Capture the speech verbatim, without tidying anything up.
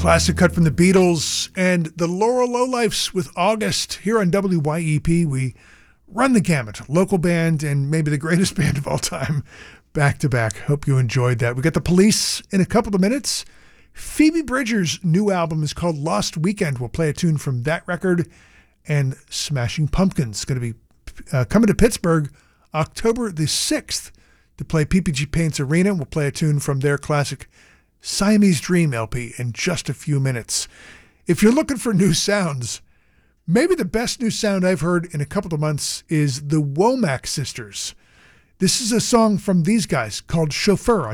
Classic cut from the Beatles and the Laurel Lowlifes with August. Here on W Y E P, we run the gamut. Local band and maybe the greatest band of all time, back to back. Hope you enjoyed that. We got the Police in a couple of minutes. Phoebe Bridgers' new album is called Lost Weekend. We'll play a tune from that record. And Smashing Pumpkins is going to be uh, coming to Pittsburgh October the sixth to play P P G Paints Arena. We'll play a tune from their classic Siamese Dream L P in just a few minutes. If you're looking for new sounds, maybe the best new sound I've heard in a couple of months is the Womack Sisters. This is a song from these guys called Chauffeur.